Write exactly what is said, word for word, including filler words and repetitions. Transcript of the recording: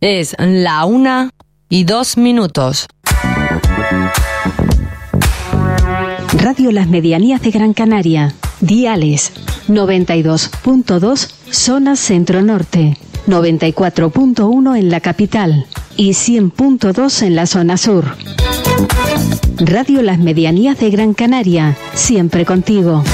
Es la una y dos minutos. Radio Las Medianías de Gran Canaria. Diales noventa y dos punto dos zona centro-norte, noventa y cuatro punto uno en la capital y cien punto dos en la zona sur. Radio Las Medianías de Gran Canaria, siempre contigo.